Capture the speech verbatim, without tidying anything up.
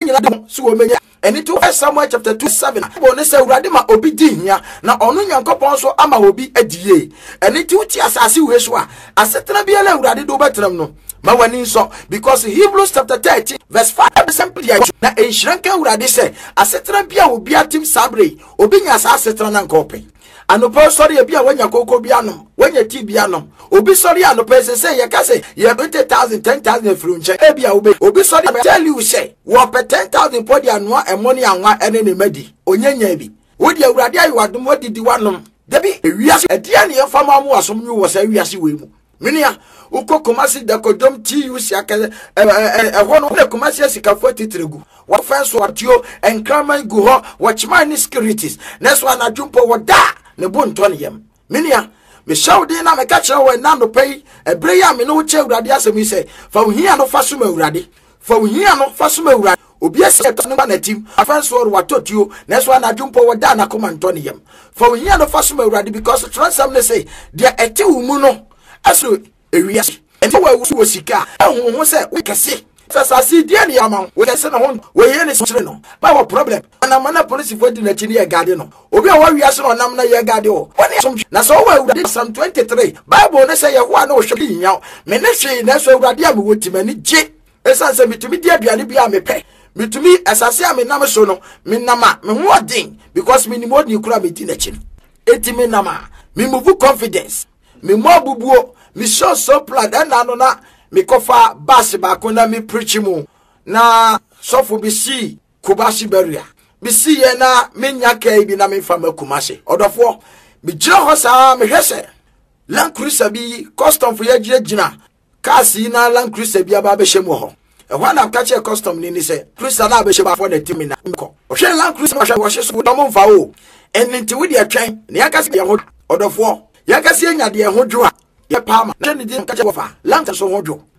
nyina de so wo menya eni to First Samuel chapter two seven bo ne se urade ma obi di hia na ono Nyankopon so ama obi adie eni ti uti asase we so a asetena bia la urade do betram no ma wani so because Hebrews chapter thirteen verse five simply na enhranka urade se asetena bia obi atim sabre obi nya asetena na nkopen anopo sorry e bia wanya koko bia no wanya ti bia no obi sorry anopo se say ye ka say ye twenty thousand ten thousand free nche e bia obi obi sorry tell you say wo pe ten thousand podi anoa e money anwa ene ne madi onyanya bi wodi awurade ayo adom wodi di wanom debi ewiase edia ne yefama mu asom nyu wo sa wiase we mu minia uko komasi da kodom ti usi akale eh hono ne komasi asikafo titregu wa fenso atio enkraman gu ho watchman securities neso na jumpo woda ne bonton yem minia me shawde na me ka kire wo na no pay ebre ya me no che urade asemi se fa ohia no fa suma urade fa ohia no fa suma urade obi ase to no na tim afenso ro watotio neso na jumpo woda na komanton yem fa ohia no fa suma urade because transam ne say dia ete umu no aso ewiase enti wa wo sika ehun ho se we kese sasasi die ne yama we kese na ho we ye ne chire no ba wo problem na mana police for di na chini ye gade no obi a wa wiase no nam na ye gade o woni na so wa urade Psalm twenty-three Bible ne say ye ho na wo hwe nya me ne hwe na so urade am wo timani je esan se mitumi di aduane bi a me pe mitumi asase a me nam so no me nama me ho odin because me ni mo ni kura me di na chini eti me nama me move confidence me mo bubuo me show so plan and na no na me kofa bass ba ko na me preach mu na sofo bi si Kubasi beria bi si ye na me nya kai bi na me fa makumase odofo me jira ho sa me hwese Land Cruiser bi custom for ye jira jina kasi na Land Cruiser bi aba be hwemu ho e ho na ka che custom ni ni se Cruiser na be hweba for the team na ko o hwe Land Cruiser hwe wo hwe so do mo mfa o enti we de atwan ne yakase ye ho odofo yakase nya de ho dwo a ye palma na ne di nka che wo fa Land so ho dwo